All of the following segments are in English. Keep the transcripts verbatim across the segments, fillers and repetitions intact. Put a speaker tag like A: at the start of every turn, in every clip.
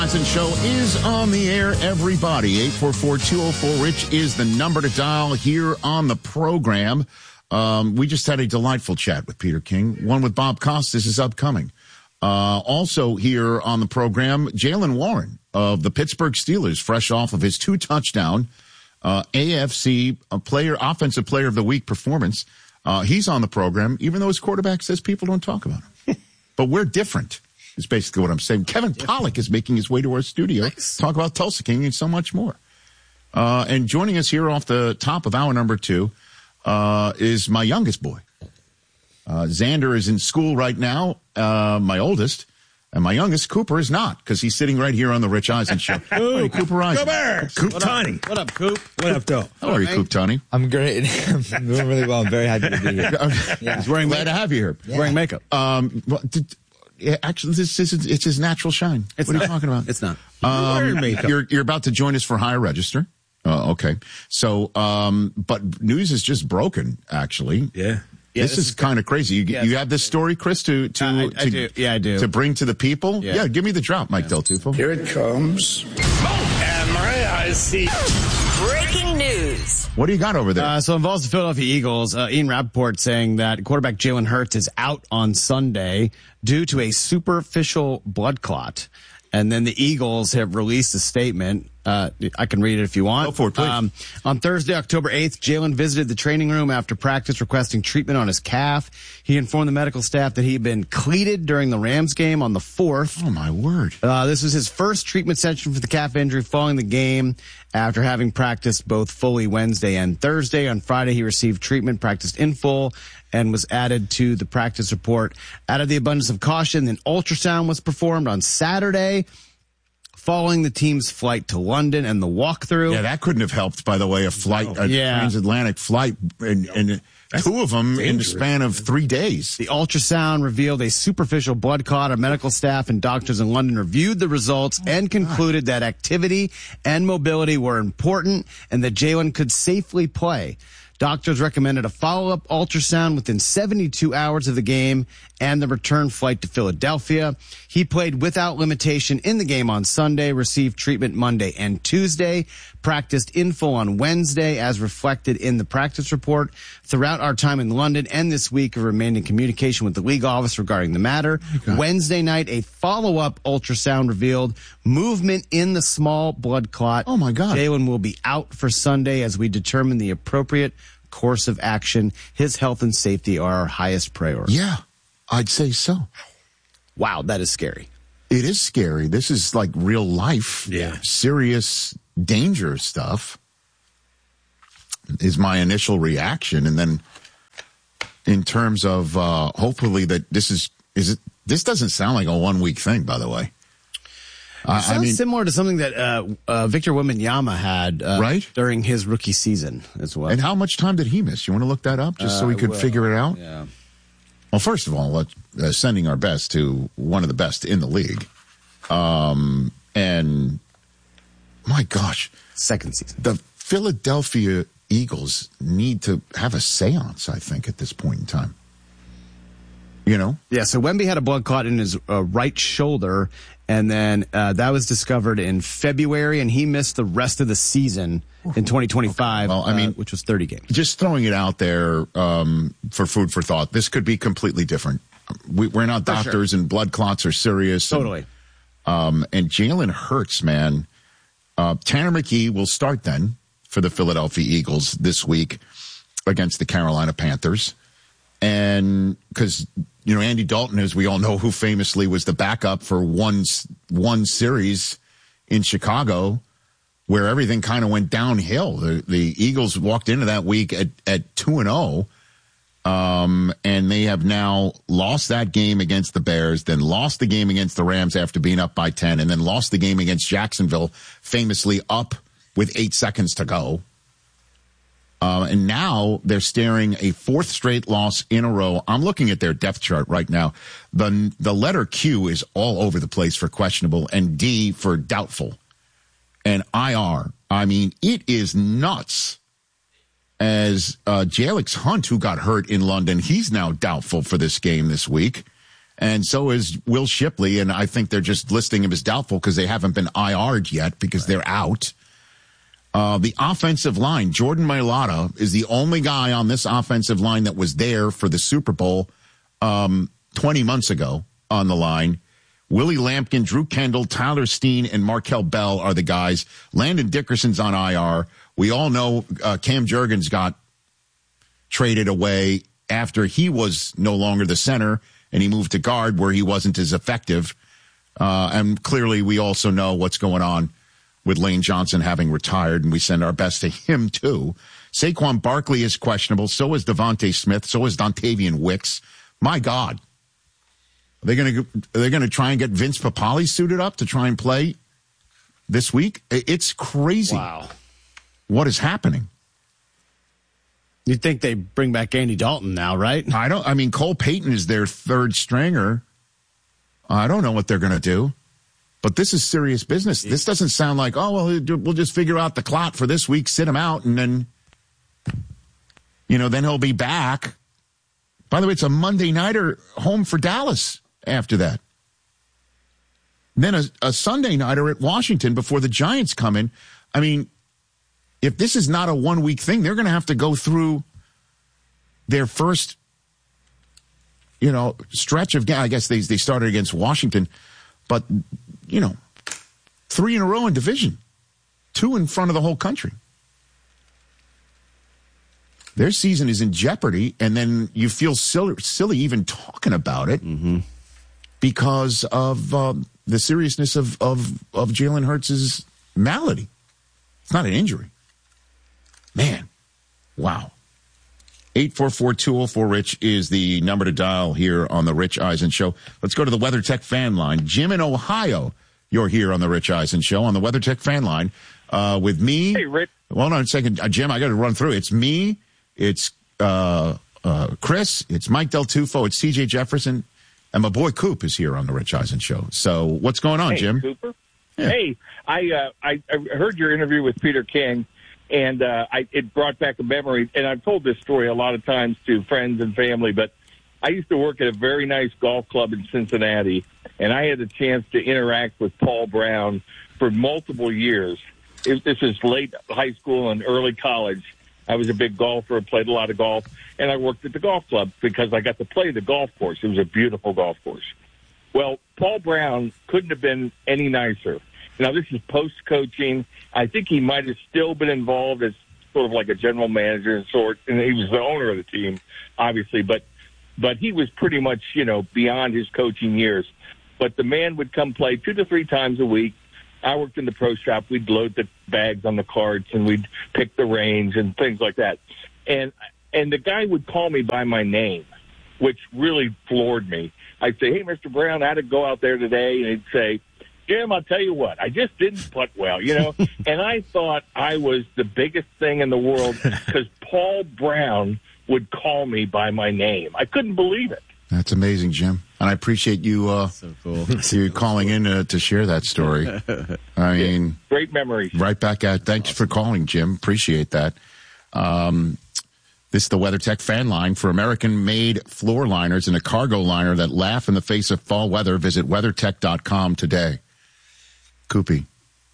A: Johnson Show is on the air, everybody. eight four four, two oh four, RICH is the number to dial here on the program. Um, we just had a delightful chat with Peter King. One with Bob Costas is upcoming. Uh, also here on the program, Jaylen Warren of the Pittsburgh Steelers, fresh off of his two-touchdown uh, A F C uh, player, Offensive Player of the Week performance. Uh, he's on the program, even though his quarterback says people don't talk about him. But we're different. Is basically what I'm saying. Kevin Pollak is making his way to our studio nice. to talk about Tulsa King and so much more. Uh, and joining us here off the top of hour number two uh, is my youngest boy. Uh, Xander is in school right now, uh, my oldest. And my youngest, Cooper, is not, because he's sitting right here on the Rich Eisen Show.
B: Ooh,
A: hey, Cooper Eisen.
B: Go Bears! Coop
C: what
B: Tani.
C: Up? What up, Coop?
B: What up, Doe?
A: How are you, Coop Tani?
C: I'm great. I'm doing really well. I'm very happy to be here.
A: Yeah. He's wearing Glad makeup. to have you here.
C: Yeah.
A: Wearing makeup. Um, well, did, yeah, actually, this is it's his natural shine.
C: It's
A: what
C: not.
A: are you talking about?
C: It's not.
A: Um, you're you're about to join us for Higher Register. Uh, okay. So, um, but news is just broken. Actually,
B: yeah.
A: Yeah, this, this is, is kind of crazy. You,
C: yeah,
A: you have this story, Chris, to to,
C: uh, I, I
A: to
C: do. Yeah, I do.
A: to bring to the people.
C: Yeah,
A: yeah give me the drop, Mike yeah. Del Tufo.
D: Here it comes.
E: Oh, and my eyes see.
F: Breaking news.
A: What do you got over there?
C: Uh, so it involves the Philadelphia Eagles. Uh, Ian Rappaport saying that quarterback Jalen Hurts is out on Sunday due to a superficial blood clot. And then the Eagles have released a statement. Uh, I can read it if you want.
A: Go for it, please. Um,
C: on Thursday, October eighth, Jalen visited the training room after practice requesting treatment on his calf. He informed the medical staff that he had been cleated during the Rams game on the fourth.
A: Oh, my word.
C: Uh, this was his first treatment session for the calf injury following the game after having practiced both fully Wednesday and Thursday. On Friday, he received treatment, practiced in full, and was added to the practice report. Out of the abundance of caution, an ultrasound was performed on Saturday following the team's flight to London and the walkthrough.
A: Yeah, that couldn't have helped, by the way, a flight, a
C: yeah.
A: transatlantic flight, and, and two of them dangerous. in the span of three days.
C: The ultrasound revealed a superficial blood clot. Our medical staff and doctors in London reviewed the results oh, and concluded God. that activity and mobility were important and that Jalen could safely play. Doctors recommended a follow-up ultrasound within seventy-two hours of the game and the return flight to Philadelphia. He played without limitation in the game on Sunday, received treatment Monday and Tuesday, practiced in full on Wednesday as reflected in the practice report. Throughout our time in London and this week, we remained in communication with the league office regarding the matter. Okay. Wednesday night, a follow-up ultrasound revealed movement in the small blood clot.
A: Oh, my God.
C: Jalen will be out for Sunday as we determine the appropriate course of action. His health and safety are our highest priority.
A: Yeah, I'd say so.
C: Wow, that is scary.
A: It is scary. This is like real life,
B: yeah.
A: serious danger stuff is my initial reaction. And then in terms of uh, hopefully that this is, is it, this doesn't sound like a one week thing, by the way.
C: Uh, it sounds I mean, similar to something that uh, uh, Victor Wembanyama had uh,
A: right?
C: during his rookie season as well.
A: And how much time did he miss? You want to look that up just uh, so we could well, figure it out?
C: Yeah.
A: Well, first of all, let's, uh, sending our best to one of the best in the league. Um, and my gosh.
C: Second season.
A: The Philadelphia Eagles need to have a seance, I think, at this point in time. You know?
C: Yeah, so Wemby had a blood clot in his uh, right shoulder, and then uh, that was discovered in February, and he missed the rest of the season in twenty twenty-five, okay. well, I mean, uh, which was thirty games.
A: Just throwing it out there um, for food for thought. This could be completely different. We, we're not for doctors, sure. and blood clots are serious.
C: Totally.
A: And, um, and Jalen Hurts, man. Uh, Tanner McKee will start then for the Philadelphia Eagles this week against the Carolina Panthers. And because, you know, Andy Dalton, as we all know, who famously was the backup for one, one series in Chicago where everything kind of went downhill. The, the Eagles walked into that week at, at two and oh, um, and they have now lost that game against the Bears, then lost the game against the Rams after being up by ten, and then lost the game against Jacksonville, famously up with eight seconds to go. Uh, and now they're staring a fourth straight loss in a row. I'm looking at their depth chart right now. The the letter Q is all over the place for questionable and D for doubtful. And I R. I mean, it is nuts. As uh, Jalix Hunt, who got hurt in London, he's now doubtful for this game this week. And so is Will Shipley, and I think they're just listing him as doubtful because they haven't been I R'd yet because they're out. Uh, the offensive line, Jordan Mailata is the only guy on this offensive line that was there for the Super Bowl um, twenty months ago on the line. Willie Lampkin, Drew Kendall, Tyler Steen, and Markel Bell are the guys. Landon Dickerson's on I R. We all know uh, Cam Jurgens got traded away after he was no longer the center, and he moved to guard where he wasn't as effective. Uh, and clearly we also know what's going on with Lane Johnson having retired, and we send our best to him too. Saquon Barkley is questionable. So is Devontae Smith. So is Dontavian Wicks. My God. Are they going to are they going to try and get Vince Papale suited up to try and play this week? It's crazy.
C: Wow.
A: What is happening?
C: You'd think they bring back Andy Dalton now, right?
A: I don't. I mean, Cole Payton is their third stringer. I don't know what they're going to do, but this is serious business. This doesn't sound like, oh, well, we'll just figure out the clot for this week, sit him out, and then, you know, then he'll be back. By the way, it's a Monday nighter home for Dallas after that. Then a, a Sunday nighter at Washington before the Giants come in. I mean, if this is not a one-week thing, they're going to have to go through their first, you know, stretch of, I guess they they started against Washington, but, you know, three in a row in division, two in front of the whole country. Their season is in jeopardy, and then you feel silly, silly even talking about it mm-hmm. because of uh, the seriousness of, of, of Jalen Hurts' malady. It's not an injury. Man, wow. eight four four, two oh four, RICH is the number to dial here on the Rich Eisen Show. Let's go to the WeatherTech fan line. Jim in Ohio, you're here on the Rich Eisen Show on the WeatherTech fan line uh, with me.
E: Hey, Rich.
A: Well, hold on a second. Uh, Jim, I got to run through. It's me. It's uh, uh, Chris. It's Mike Del Tufo. It's C J Jefferson. And my boy Coop is here on the Rich Eisen Show. So what's going on,
E: hey,
A: Jim?
E: Cooper.
A: Yeah.
E: Hey, I, uh, I I heard your interview with Peter King. And uh, I, it brought back a memory, and I've told this story a lot of times to friends and family, but I used to work at a very nice golf club in Cincinnati, and I had the chance to interact with Paul Brown for multiple years. It, this was late high school and early college. I was a big golfer, played a lot of golf, and I worked at the golf club because I got to play the golf course. It was a beautiful golf course. Well, Paul Brown couldn't have been any nicer. Now, this is post-coaching. I think he might have still been involved as sort of like a general manager and sort, and he was the owner of the team, obviously, but but he was pretty much, you know, beyond his coaching years. But the man would come play two to three times a week. I worked in the pro shop. We'd load the bags on the carts, and we'd pick the range and things like that. And and the guy would call me by my name, which really floored me. I'd say, hey, Mister Brown, I had to go out there today, and he'd say, Jim, I'll tell you what, I just didn't putt well, you know, and I thought I was the biggest thing in the world because Paul Brown would call me by my name. I couldn't believe it.
A: That's amazing, Jim. And I appreciate you uh,
C: so cool.
A: you calling in uh, to share that story. I mean,
E: yeah, great memories.
A: Right back at Thanks awesome. for calling, Jim. Appreciate that. Um, this is the WeatherTech fan line for American-made floor liners and a cargo liner that laugh in the face of fall weather. Visit weathertech dot com today. Koopy,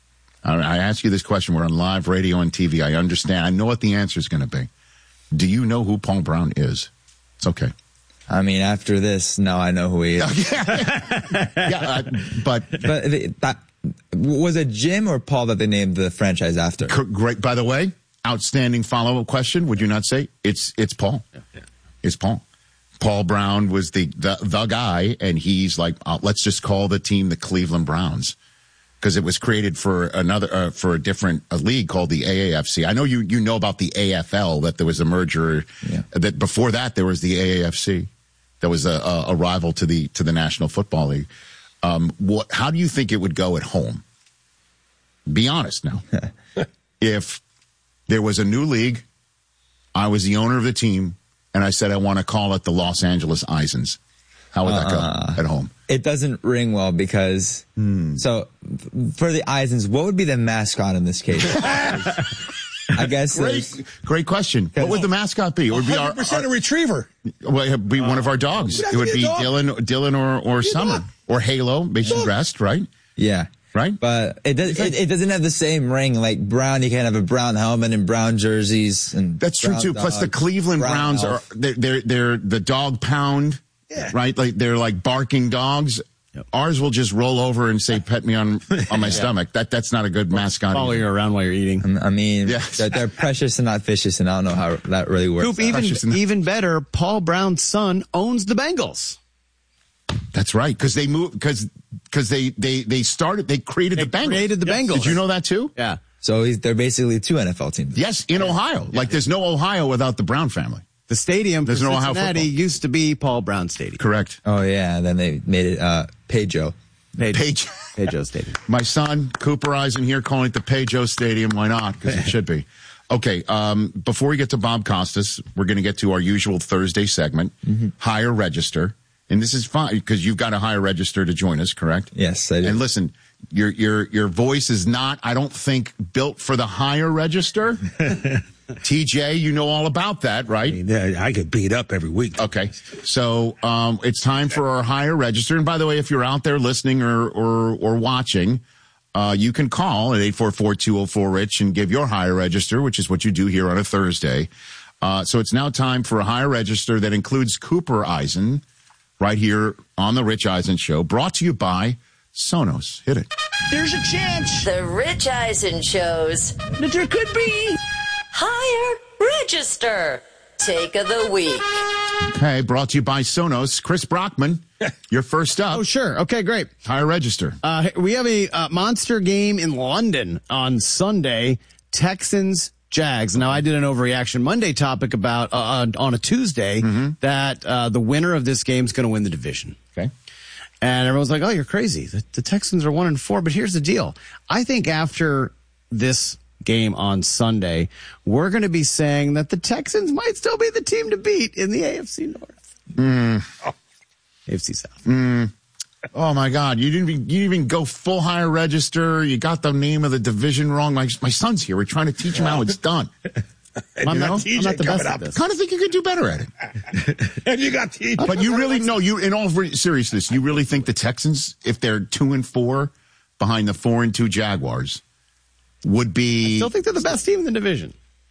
A: I ask you this question. We're on live radio and T V. I understand. I know what the answer is going to be. Do you know who Paul Brown is? It's okay.
B: I mean, after this, no, I know who he is.
A: yeah, uh, but
B: but that, was it Jim or Paul that they named the franchise after?
A: Great. By the way, outstanding follow-up question. Would you not say it's it's Paul? Yeah, yeah. It's Paul. Paul Brown was the the, the guy, and he's like, uh, let's just call the team the Cleveland Browns. Because it was created for another uh, for a different a league called the A A F C. I know you you know about the A F L, that there was a merger. Yeah. That before that there was the A A F C, that was a, a, a rival to the to the National Football League. Um, what? How do you think it would go at home? Be honest now. If there was a new league, I was the owner of the team, and I said I want to call it the Los Angeles Eisens. How would that
B: uh,
A: go at home?
B: It doesn't ring well because, hmm. so for the Eisens, what would be the mascot in this case? I guess
A: Great,
B: there's-
A: great question. What would the mascot be? It would be our,
D: one hundred percent
A: our
D: a retriever.
A: well, it would be one of our dogs.
D: Would
A: It would
D: have to
A: be
D: be a dog.
A: Dylan, Dylan, or or
D: Be a
A: Summer,
D: dog.
A: or Halo. Maybe she's dressed, right?
B: Yeah.
A: Right?
B: But it, does, it, it doesn't have the same ring. Like Brown, you can have a brown helmet and brown jerseys. And
A: That's true
B: brown
A: too. Plus, the
B: dogs,
A: Cleveland
B: brown
A: Browns are
B: elf.
A: they're, they're they're the dog pound,
D: Yeah.
A: right? Like they're like barking dogs. Ours will just roll over and say, "Pet me on on my stomach." That that's not a good mascot.
C: Follow
A: either.
C: you around while you're eating.
B: I mean,
A: Yes.
B: they're, they're precious and not vicious, and I don't know how that really works.
C: Coop,
B: out.
C: even,
A: Precious in the-
C: even better, Paul Brown's son owns the Bengals.
A: That's right, because they moved because because they they they started they created
C: They
A: the Bengals.
C: created the Bengals.
A: Did you know that too?
C: Yeah.
B: So he's, they're basically two N F L teams.
A: Yes, in Ohio. Like there's no Ohio without the Brown family.
C: The stadium for
A: There's no Ohio
C: Cincinnati
A: football.
C: used to be Paul Brown Stadium.
A: Correct.
B: Oh yeah, then they made it uh, Pedro.
C: Page,
A: Page.
C: Pedro Stadium.
A: My son, Cooper Eisen here, calling it the Peugeot Stadium. Why not? Because it should be. Okay, um, before we get to Bob Costas, we're going to get to our usual Thursday segment,
B: Mm-hmm.
A: Higher Register. And this is fine because you've got a higher register to join us, correct?
B: Yes, I do.
A: And listen, your your your voice is not, I don't think, built for the higher register. T J, you know all about that, right?
D: Yeah, I get beat up every week.
A: Okay, so um, it's time for our higher register. And by the way, if you're out there listening or or, or watching, uh, you can call at eight four four, two zero four, RICH and give your higher register, which is what you do here on a Thursday. Uh, so it's now time for a higher register that includes Cooper Eisen right here on the Rich Eisen Show, brought to you by Sonos. Hit it.
D: There's a chance
F: The Rich Eisen shows
D: that there could be.
F: Higher Register Take of the Week.
A: Okay, brought to you by Sonos. Chris Brockman, you're first up.
C: Oh, sure. Okay, great.
A: Higher register.
C: Uh, we have a uh, monster game in London on Sunday. Texans, Jags. Now, I did an overreaction Monday topic about uh, on a Tuesday that uh, the winner of this game is going to win the division.
A: Okay.
C: And everyone's like, "Oh, you're crazy. The, the Texans are one and four." But here's the deal: I think after this game on Sunday, we're going to be saying that the Texans might still be the team to beat in the A F C North,
A: Mm.
C: A F C South.
A: Mm. Oh my God! You didn't even you didn't even go full higher register. You got the name of the division wrong. My my son's here. We're trying to teach him how it's done.
C: I'm,
A: You know?
C: not, I'm not the best at this.
A: Kind of think you could do better at it.
D: And you got T J.
A: But you really no. You in all re- seriousness, you really think the Texans, if they're two and four behind the four and two Jaguars, would be?
C: Still think they're the best team in the division.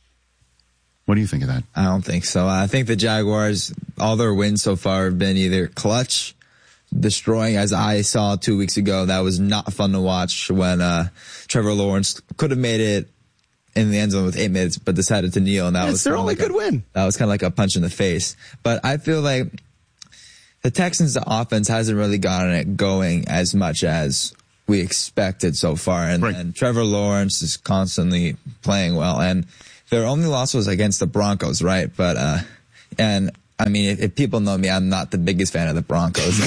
A: What do you think of that?
B: I don't think so. I think the Jaguars, all their wins so far have been either clutch, destroying, as I saw two weeks ago. That was not fun to watch when uh, Trevor Lawrence could have made it in the end zone with eight minutes, but decided to kneel, and that
C: It's
B: was
C: their
B: kinda
C: only
B: like a-
C: good win.
B: That was kind of like a punch in the face. But I feel like the Texans' offense hasn't really gotten it going as much as we expected so far, and,
A: Right.
B: and Trevor Lawrence is constantly playing well, and their only loss was against the Broncos, right? But uh, and I mean, if, if people know me, I'm not the biggest fan of the Broncos.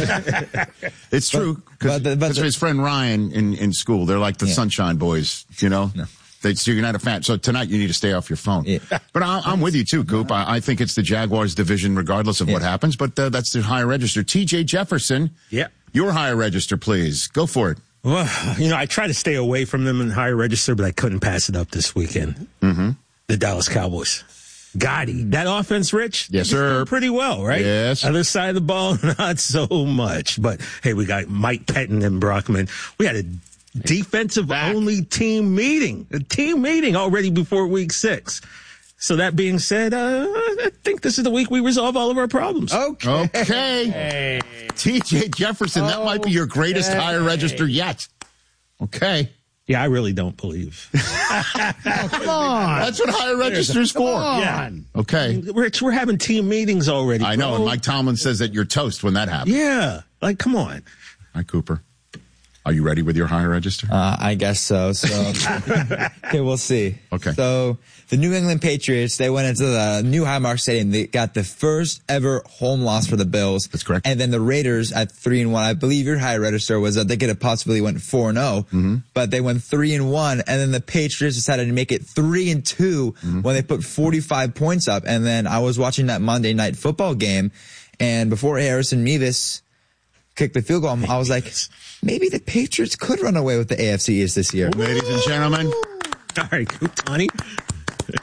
A: It's true because
B: but the- but the-
A: his friend Ryan in, in school, they're like the
B: Yeah.
A: Sunshine Boys. You know,
B: No.
A: they, so you're not a fan. So tonight you need to stay off your phone.
B: Yeah.
A: But I, I'm with you too, Coop. I, I think it's the Jaguars division, regardless of what
B: Yeah.
A: happens. But uh, that's the higher register. T J Jefferson,
D: Yeah.
A: your higher register, please go for it.
D: Well, you know, I try to stay away from them in higher register, but I couldn't pass it up this weekend. Mm-hmm. The Dallas Cowboys. Gotti. That offense, Rich?
A: Yes,
D: is doing
A: sir.
D: Pretty well, right?
A: Yes.
D: Other side of the ball, not so much. But, hey, we got Mike Pettin and Brockman. We had a defensive-only team meeting. A team meeting already before week six. So that being said, uh, I think this is the week we resolve all of our problems.
C: Okay.
A: Okay. T J Jefferson, that might be your greatest higher register yet. Okay.
D: Yeah, I really don't believe.
C: Come on.
A: That's what higher register's for.
D: Yeah.
A: Okay.
D: Rich, we're having team meetings already.
A: I know.
D: bro.
A: And Mike Tomlin says that you're toast when that happens.
D: Yeah. Like, come on.
A: Hi, Cooper. Are you ready with your higher register?
B: Uh, I guess so. So, okay, we'll see.
A: Okay.
B: So, the New England Patriots, they went into the new Highmark Stadium. They got the first ever home loss for the Bills.
A: That's correct.
B: And then the Raiders at three and one. I believe your high register was that they could have possibly went four and zero,
A: Mm-hmm.
B: but they went three and one. And then the Patriots decided to make it three and two
A: Mm-hmm.
B: when they put forty-five points up. And then I was watching that Monday Night Football game, and before Harrison Mevis kicked the field goal, I was like, maybe the Patriots could run away with the A F C East this year.
A: Ladies and gentlemen,
D: All right, Tony.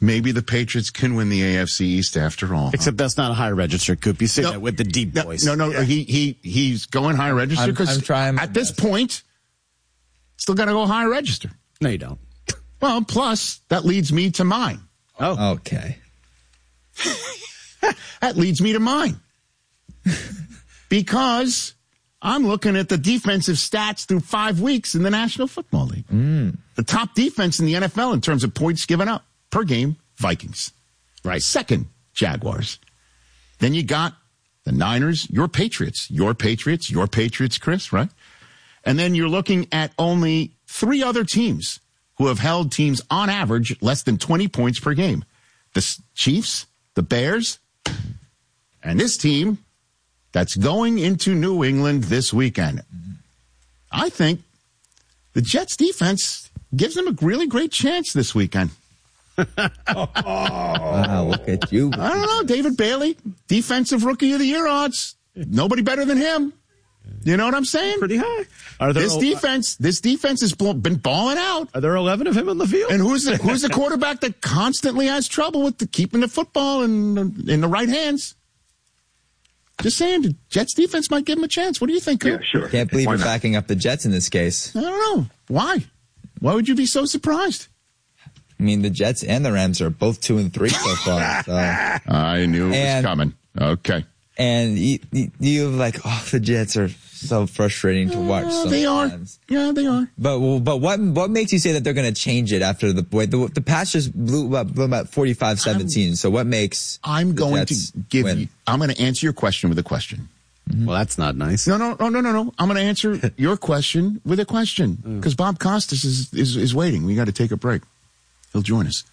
A: maybe the Patriots can win the A F C East after all.
C: Except that's not a high register, Coop. You say
A: No,
C: that with the deep
A: no,
C: voice.
A: No, no,
D: Yeah.
A: he he he's going high register
B: I'm-
A: because
B: I'm trying my
A: at this
B: best.
A: point, still got to go high register.
C: No, you don't.
A: Well, plus that leads me to mine.
C: Oh,
B: Okay.
A: That leads me to mine. Because I'm looking at the defensive stats through five weeks in the National Football League.
B: Mm.
A: The top defense in the N F L in terms of points given up per game, Vikings. Right. Second, Jaguars. Then you got the Niners, your Patriots, your Patriots, your Patriots, Chris, right? And then you're looking at only three other teams who have held teams on average less than twenty points per game. The S- Chiefs, the Bears, and this team that's going into New England this weekend. I think the Jets defense gives them a really great chance this weekend.
B: Wow, look at you.
A: I don't know, David Bailey, defensive rookie of the year odds. Nobody better than him. You know what I'm saying?
D: Pretty high.
C: are there
A: This defense, this defense has blo- been balling out.
C: are there eleven of him on the field?
A: And who's the who's the quarterback that constantly has trouble with the, keeping the football in in the right hands? Just saying, the Jets defense might give him a chance. What do you think, Coop?
E: Yeah, sure.
B: Can't believe
A: Why
B: you're
A: not?
B: backing up the Jets in this case.
A: I don't know. Why? Why would you be so surprised?
B: I mean, the Jets and the Rams are both two and three so far. So.
A: I knew it
B: And-
A: was coming. Okay.
B: And you, you, you like, oh, the Jets are so frustrating to watch.
A: Uh, they are.
B: sometimes.
A: Yeah, they are.
B: But but what what makes you say that they're going to change it after the wait, the the Pats just blew about, blew about forty-five seventeen. So what makes
A: I'm
B: the
A: going
B: Jets
A: to give
B: win?
A: you, I'm going to answer your question with a question.
C: Well, that's not nice.
A: No, no, no, no, no, no. I'm going to answer your question with a question because Bob Costas is, is, is waiting. We got to take a break. He'll join us.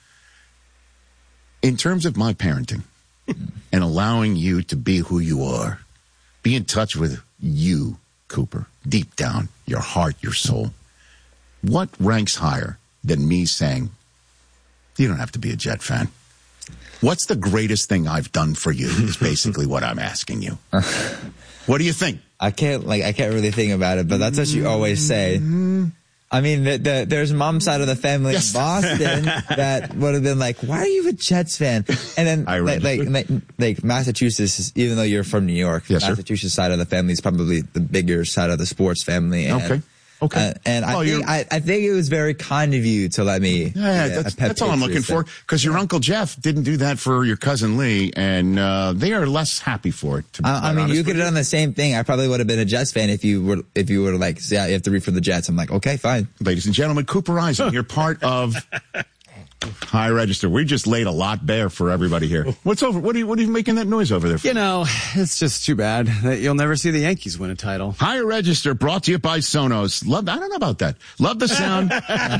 A: In terms of my parenting and allowing you to be who you are, be in touch with you, Cooper, deep down, your heart, your soul. What ranks higher than me saying, you don't have to be a Jet fan? What's the greatest thing I've done for you is basically what I'm asking you. What do you think?
B: I can't like I can't really think about it, but that's what you always say. I mean, the, the, there's mom's side of the family
A: Yes.
B: in Boston that would have been like, "Why are you a Jets fan?" And then
A: I
B: like, like like like Massachusetts, is, even though you're from New York,
A: Yes, sir.
B: Massachusetts side of the family is probably the bigger side of the sports family. And,
A: Okay. Okay.
B: uh, and I
A: Well,
B: think
A: you're-
B: I, I think it was very kind of you to let me.
A: Yeah,
B: be a
A: that's,
B: pet
A: that's all I'm looking
B: Patriots
A: for.
B: fan.
A: Because your Uncle Jeff didn't do that for your cousin Lee, and uh, they are less happy for it. To be
B: I, I
A: quite
B: mean,
A: honest
B: you
A: with
B: could have done the same thing. I probably would have been a Jets fan if you were if you were like, yeah, you have to root for the Jets. I'm like, okay, fine.
A: Ladies and gentlemen, Cooper Eisen, you're part of High Register. We just laid a lot bare for everybody here. What's over? What are you, what are you making that noise over there for?
C: You know, it's just too bad that you'll never see the Yankees win a title.
A: Higher Register brought to you by Sonos. Love, I don't know about that. Love the sound.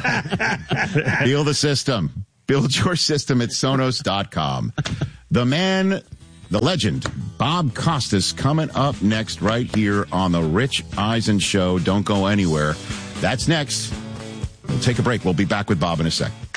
A: Feel the system. Build your system at Sonos dot com. The man, the legend, Bob Costas, coming up next right here on the Rich Eisen Show. Don't go anywhere. That's next. We'll take a break. We'll be back with Bob in a sec.